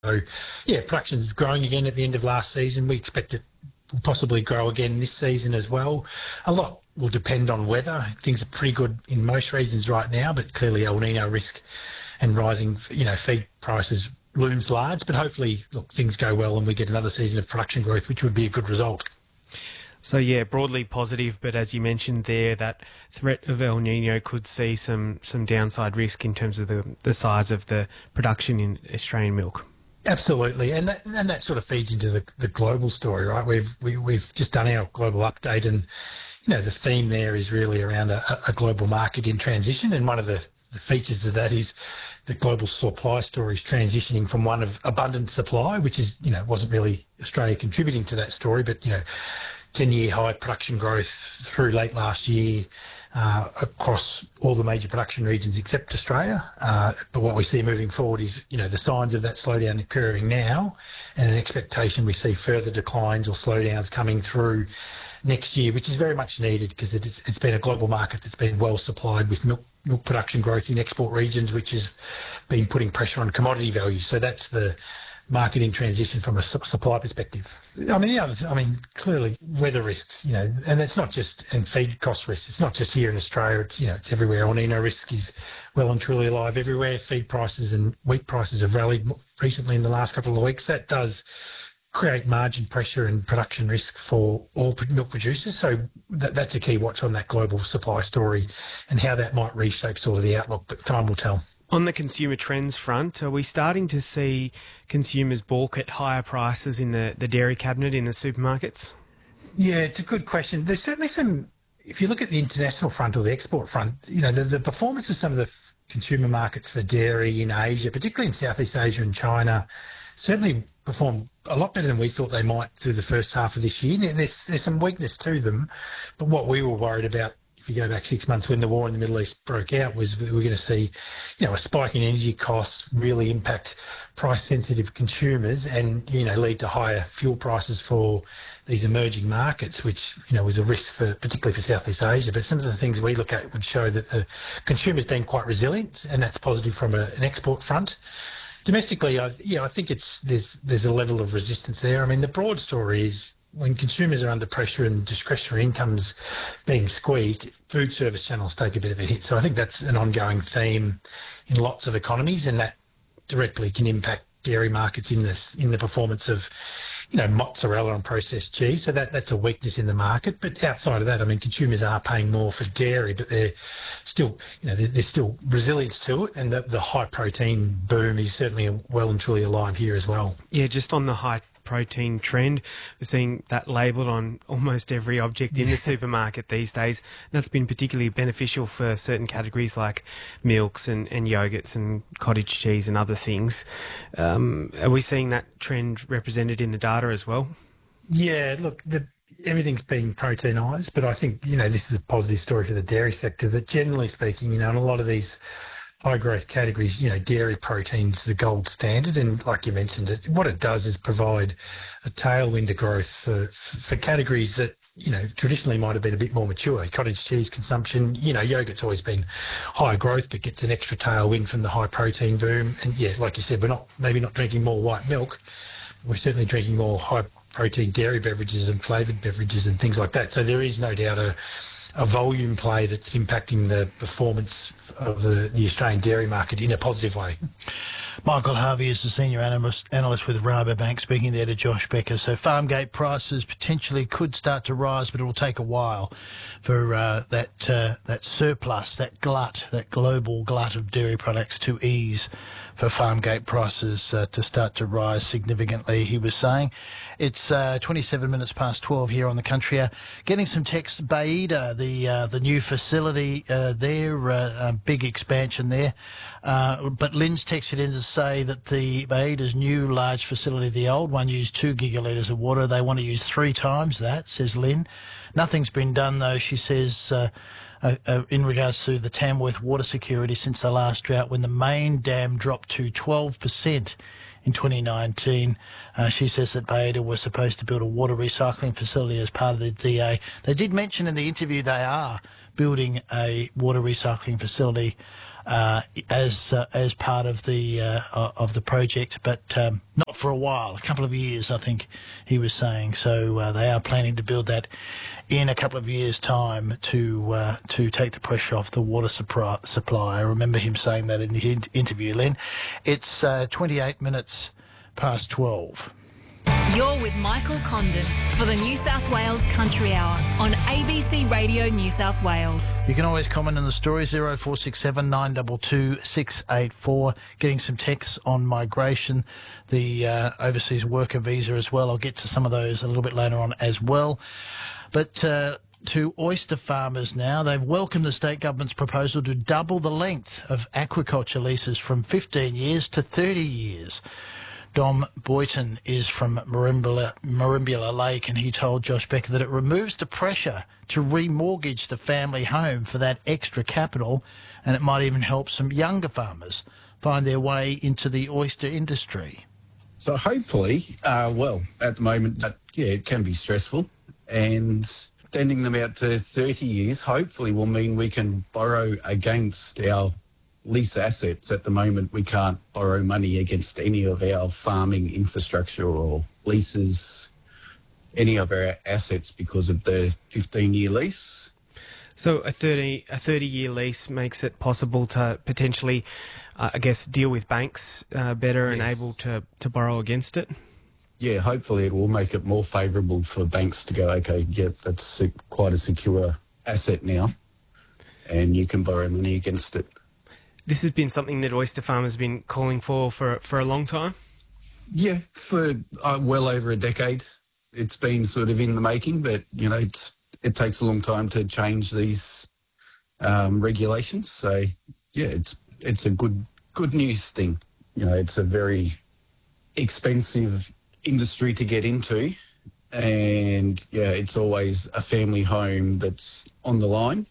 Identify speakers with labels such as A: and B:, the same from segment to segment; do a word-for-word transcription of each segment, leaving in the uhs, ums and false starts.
A: So, yeah, production's growing again at the end of last season. We expect it will possibly grow again this season as well. A lot will depend on weather. Things are pretty good in most regions right now, but clearly El Nino risk and rising, you know, feed prices looms large. But hopefully, look, things go well and we get another season of production growth, which would be a good result.
B: So, yeah, broadly positive, but as you mentioned there, that threat of El Nino could see some, some downside risk in terms of the, the size of the production in Australian milk.
A: Absolutely, and that, and that sort of feeds into the, the global story, right? We've we, we've just done our global update, and you know the theme there is really around a, a global market in transition, and one of the, the features of that is the global supply story is transitioning from one of abundant supply, which is you know wasn't really Australia contributing to that story, but you know ten-year high production growth through late last year. Uh, across all the major production regions except Australia. Uh, but what we see moving forward is, you know, the signs of that slowdown occurring now and an expectation we see further declines or slowdowns coming through next year, which is very much needed because it is, it's been a global market that's been well supplied with milk, milk production growth in export regions, which has been putting pressure on commodity values. So that's the market in transition from a su- supply perspective. I mean, the other, I mean, clearly weather risks, you know, and it's not just, and feed cost risks, it's not just here in Australia, it's, you know, it's everywhere. El Nino risk is well and truly alive everywhere. Feed prices and wheat prices have rallied recently in the last couple of weeks. That does create margin pressure and production risk for all milk producers. So that, that's a key watch on that global supply story and how that might reshape sort of the outlook, but time will tell.
B: On the consumer trends front, are we starting to see consumers balk at higher prices in the, the dairy cabinet in the supermarkets?
A: Yeah, it's a good question. There's certainly some, if you look at the international front or the export front, you know, the, the performance of some of the f- consumer markets for dairy in Asia, particularly in Southeast Asia and China, certainly performed a lot better than we thought they might through the first half of this year. There's, there's some weakness to them, but what we were worried about, if you go back six months when the war in the Middle East broke out, was we we're going to see, you know, a spike in energy costs really impact price-sensitive consumers and, you know, lead to higher fuel prices for these emerging markets, which, you know, was a risk for, particularly for Southeast Asia. But some of the things we look at would show that the consumer's been quite resilient, and that's positive from a, an export front. Domestically, I, yeah, I think it's there's there's a level of resistance there. I mean, the broad story is, when consumers are under pressure and discretionary income's being squeezed, food service channels take a bit of a hit. So I think that's an ongoing theme in lots of economies, and that directly can impact dairy markets in this in the performance of, you know, mozzarella and processed cheese. So that that's a weakness in the market. But outside of that, I mean, consumers are paying more for dairy, but they're still, you know, there's still resilience to it, and the, the high protein boom is certainly well and truly alive here as well.
B: Yeah, just on the high protein trend, we're seeing that labelled on almost every object in the supermarket these days. That's been particularly beneficial for certain categories like milks and, and yogurts and cottage cheese and other things. Um, are we seeing that trend represented in the data as well?
A: Yeah, look, the, everything's being proteinised, but I think, you know, this is a positive story for the dairy sector, that generally speaking, you know, in a lot of these high growth categories, you know, dairy protein's the gold standard. And like you mentioned, it, what it does is provide a tailwind to growth for, for categories that, you know, traditionally might have been a bit more mature. Cottage cheese consumption, you know, yogurt's always been high growth, but gets an extra tailwind from the high protein boom. And yeah, like you said, we're not, maybe not drinking more white milk. We're certainly drinking more high protein dairy beverages and flavoured beverages and things like that. So there is no doubt a, a volume play that's impacting the performance of the, the Australian dairy market in a positive way.
C: Michael Harvey is the senior analyst, analyst with Rabobank, speaking there to Josh Becker. So farmgate prices potentially could start to rise, but it will take a while for uh, that uh, that surplus, that glut, that global glut of dairy products to ease, for farmgate prices uh, to start to rise significantly, he was saying. It's uh, twenty-seven minutes past twelve here on the country. Uh, getting some text, Baida, the uh, the new facility uh, there, uh, a big expansion there. Uh, but Lynn's texted in to say that the Baida's new large facility, the old one, used two gigalitres of water. They want to use three times that, says Lynn. Nothing's been done, though, she says, uh, uh, uh, in regards to the Tamworth water security since the last drought, when the main dam dropped to twelve percent in twenty nineteen. Uh, she says that Baida was supposed to build a water recycling facility as part of the D A. They did mention in the interview they are building a water recycling facility uh, as uh, as part of the uh, of the project, but um, not for a while, a couple of years, I think he was saying. So uh, they are planning to build that in a couple of years' time to uh, to take the pressure off the water supply. supply. I remember him saying that in the in- interview, Len. It's uh, twenty-eight minutes past twelve.
D: You're with Michael Condon for the New South Wales Country Hour on A B C Radio New South Wales.
C: You can always comment on the story, zero four six seven nine two two six eight four. Getting some texts on migration, the uh, overseas worker visa as well. I'll get to some of those a little bit later on as well. But uh, to oyster farmers now, they've welcomed the state government's proposal to double the length of aquaculture leases from fifteen years to thirty years. Dom Boyton is from Merimbula, Merimbula Lake, and he told Josh Becker that it removes the pressure to remortgage the family home for that extra capital, and it might even help some younger farmers find their way into the oyster industry.
E: So hopefully, uh, well, at the moment, that, yeah, it can be stressful, and extending them out to thirty years hopefully will mean we can borrow against our lease assets. At the moment, we can't borrow money against any of our farming infrastructure or leases, any of our assets, because of the fifteen-year lease.
B: So a thirty a thirty-year lease makes it possible to potentially, uh, I guess, deal with banks uh, better yes. and able to, to borrow against it?
E: Yeah, hopefully it will make it more favourable for banks to go, okay, yeah, that's quite a secure asset now, and you can borrow money against it.
B: This has been something that oyster farmers have been calling for for, for a long time?
E: Yeah, for uh, well over a decade. It's been sort of in the making, but, you know, it's, it takes a long time to change these um, regulations. So, yeah, it's it's a good good news thing. You know, it's a very expensive industry to get into, and, yeah, it's always a family home that's on the line.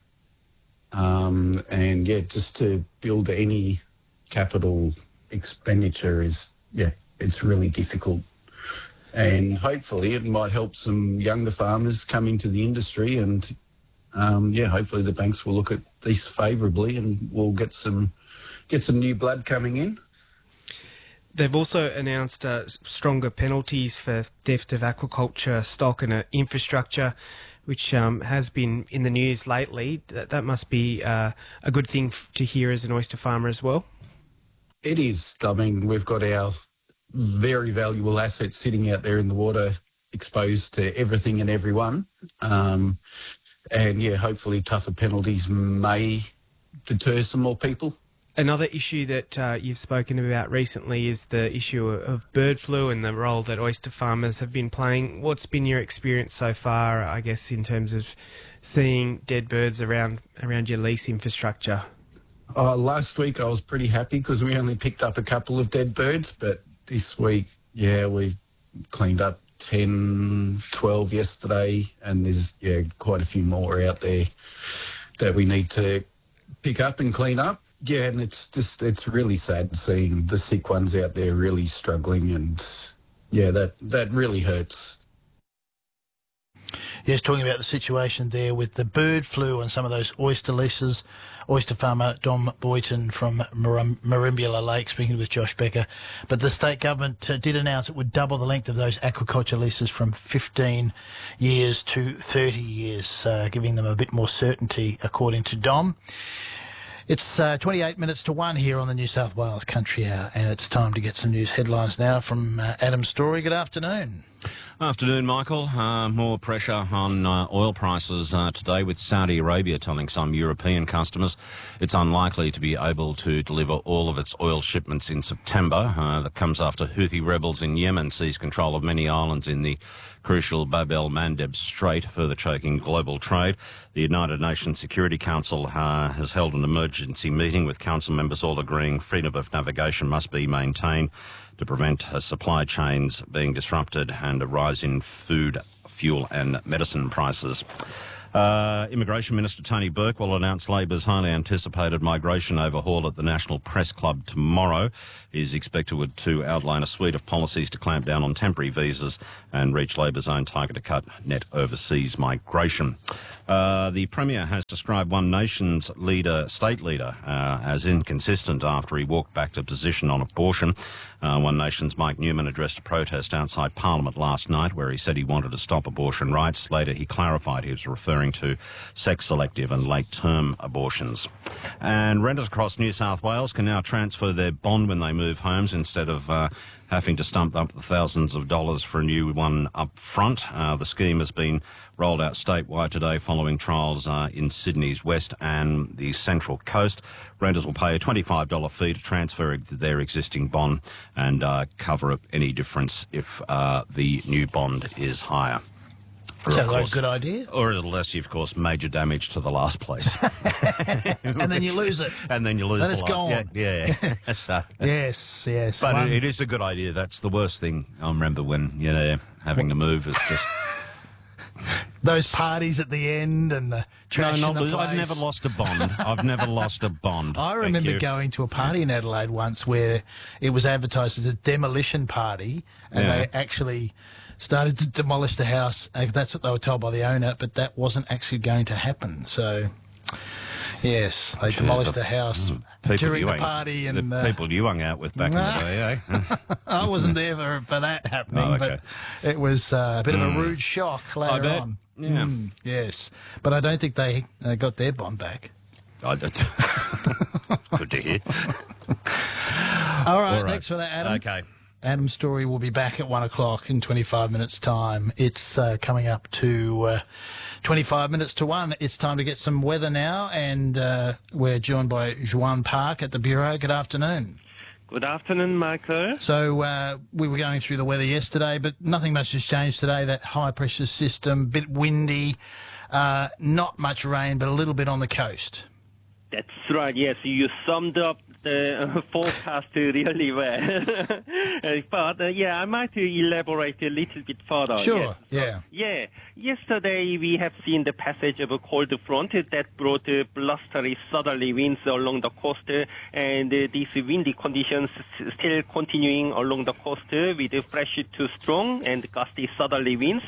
E: Um, and, yeah, just to build any capital expenditure is, yeah, it's really difficult. And hopefully it might help some younger farmers come into the industry, and, um, yeah, hopefully the banks will look at this favourably and we'll get some get some new blood coming in.
B: They've also announced uh, stronger penalties for theft of aquaculture stock and uh, infrastructure, which um, has been in the news lately. That, that must be uh, a good thing f- to hear as an oyster farmer as well.
E: It is. I mean, we've got our very valuable assets sitting out there in the water, exposed to everything and everyone. Um, and, yeah, hopefully tougher penalties may deter some more people.
B: Another issue that uh, you've spoken about recently is the issue of bird flu and the role that oyster farmers have been playing. What's been your experience so far, I guess, in terms of seeing dead birds around around your lease infrastructure?
E: Uh, last week I was pretty happy because we only picked up a couple of dead birds, but this week, yeah, we cleaned up ten, twelve yesterday, and there's, yeah, quite a few more out there that we need to pick up and clean up. Yeah, and it's just, it's really sad seeing the sick ones out there really struggling, and, yeah, that, that really hurts.
C: Yes, talking about the situation there with the bird flu and some of those oyster leases. Oyster farmer Dom Boyton from Merim- Merimbula Lake speaking with Josh Becker. But the state government uh, did announce it would double the length of those aquaculture leases from fifteen years to thirty years, uh, giving them a bit more certainty, according to Dom. It's uh, twenty-eight minutes to one here on the New South Wales Country Hour, and it's time to get some news headlines now from uh, Adam Story. Good afternoon.
F: Afternoon, Michael. Uh, more pressure on uh, oil prices uh, today, with Saudi Arabia telling some European customers it's unlikely to be able to deliver all of its oil shipments in September. Uh, that comes after Houthi rebels in Yemen seize control of many islands in the crucial Bab el-Mandeb Strait, further choking global trade. The United Nations Security Council uh, has held an emergency meeting with council members all agreeing freedom of navigation must be maintained to prevent uh, supply chains being disrupted and a rise in food, fuel and medicine prices. Uh, Immigration Minister Tony Burke will announce Labor's highly anticipated migration overhaul at the National Press Club tomorrow. He's expected to outline a suite of policies to clamp down on temporary visas and reach Labor's own target to cut net overseas migration. Uh, the Premier has described One Nation's leader, state leader, uh, as inconsistent after he walked back to position on abortion. Uh, One Nation's Mike Newman addressed a protest outside Parliament last night where he said he wanted to stop abortion rights. Later he clarified he was referring to sex-selective and late-term abortions. And renters across New South Wales can now transfer their bond when they move homes instead of uh, having to stump up the thousands of dollars for a new one up front. Uh, the scheme has been rolled out statewide today following trials uh, in Sydney's west and the central coast. Renters will pay a twenty-five dollars fee to transfer their existing bond and uh, cover any difference if uh, the new bond is higher. Or
C: Sounds like a good idea.
F: Or unless you, of course, major damage to the last place.
C: And then you lose it.
F: And then you lose
C: Then
F: the
C: it's
F: last.
C: gone.
F: Yeah, yeah. So,
C: Yes, yes.
F: but
C: One-
F: it, it is a good idea. That's the worst thing I remember when, you know, having to move is just...
C: Those parties at the end and the trash
F: No,
C: in
F: not,
C: the place.
F: I've never lost a bond. I've never lost a bond.
C: I
F: Thank
C: remember
F: you.
C: going to a party in Adelaide once where it was advertised as a demolition party, and
F: Yeah.
C: they actually started to demolish the house. Uh, That's what they were told by the owner, but that wasn't actually going to happen. So, yes, they
F: Jeez,
C: demolished
F: the-
C: the house
F: People
C: during
F: you
C: the
F: hung-
C: party, and
F: the
C: uh,
F: people you hung out with back in the day, eh?
C: I wasn't there for, for that happening,
F: Oh, okay.
C: but it was uh, a bit of a rude shock later
F: I bet.
C: on.
F: Yeah.
C: Mm, yes, but I don't think they uh, got their bond back.
F: I don't- Good to hear.
C: All right,
F: All right.
C: thanks for that, Adam.
F: Okay.
C: Adam's Story will be back at one o'clock in twenty-five minutes' time. It's uh, coming up to uh, twenty-five minutes to one. It's time to get some weather now, and uh, we're joined by Juan Park at the Bureau. Good afternoon.
G: Good afternoon, Michael.
C: So uh, we were going through the weather yesterday, but nothing much has changed today. That high-pressure system, bit windy, uh, not much rain, but a little bit on the coast.
G: That's right, yes. You summed up the uh, forecast really well. Uh, but, uh, yeah, I might elaborate a little bit further.
C: Sure,
G: Yes.
C: yeah.
G: Yeah. Yesterday, we have seen the passage of a cold front that brought uh, blustery southerly winds along the coast, uh, and uh, these windy conditions s- still continuing along the coast uh, with uh, fresh to strong and gusty southerly winds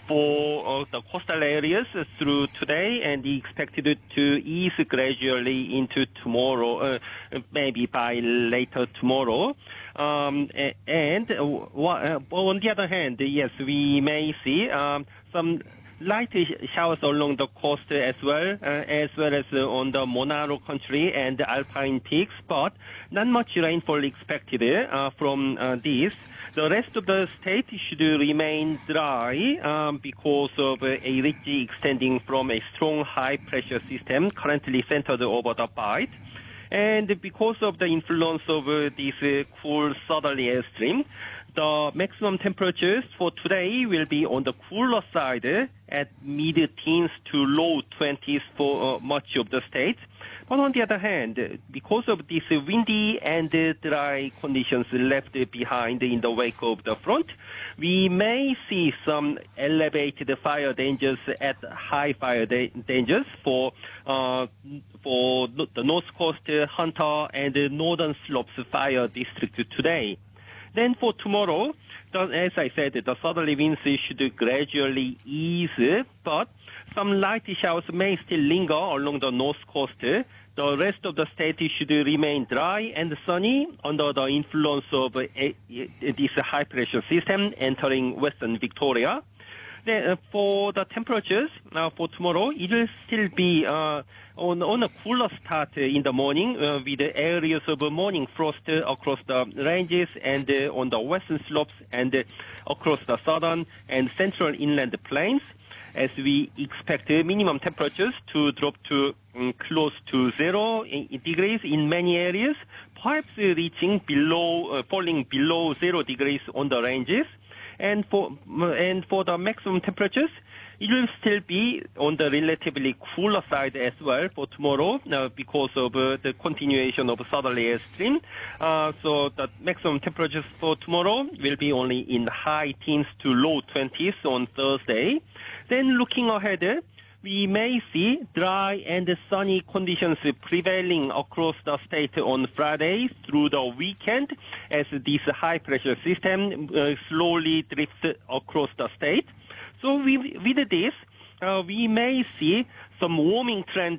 G: for uh, the coastal areas uh, through today, and expected to ease gradually into tomorrow, uh, maybe by later tomorrow. Um, a- and uh, wha- uh, on the other hand, yes, we may see um, some light sh- showers along the coast as well, uh, as well as uh, on the Monaro country and the Alpine peaks, but not much rainfall expected uh, from uh, these. The rest of the state should remain dry um, because of uh, a ridge extending from a strong high-pressure system currently centered over the Bight. And because of the influence of uh, this uh, cool southerly airstream, the maximum temperatures for today will be on the cooler side uh, at mid-teens to low twenties for uh, much of the state. But on the other hand, uh, because of these uh, windy and uh, dry conditions left uh, behind in the wake of the front, we may see some elevated fire dangers at high fire da- dangers for uh, for no- the North Coast, uh, Hunter, and uh, Northern Slopes Fire District today. Then for tomorrow, the, as I said, the southerly winds should gradually ease, but some light showers may still linger along the north coast. The rest of the state should remain dry and sunny under the influence of a, a, this high-pressure system entering western Victoria. Then, uh, for the temperatures uh, for tomorrow, it will still be uh, on, on a cooler start uh, in the morning uh, with the areas of uh, morning frost uh, across the ranges and uh, on the western slopes and uh, across the southern and central inland plains, as we expect uh, minimum temperatures to drop to um, close to zero degrees in many areas, perhaps uh, reaching below, uh, falling below zero degrees on the ranges. And for and for the maximum temperatures, it will still be on the relatively cooler side as well for tomorrow uh, because of uh, the continuation of southerly airstream. Uh, so the maximum temperatures for tomorrow will be only in high teens to low twenties on Thursday. Then looking ahead, we may see dry and sunny conditions prevailing across the state on Friday through the weekend as this high-pressure system uh, slowly drifts across the state. So we, with this, uh, we may see some warming trend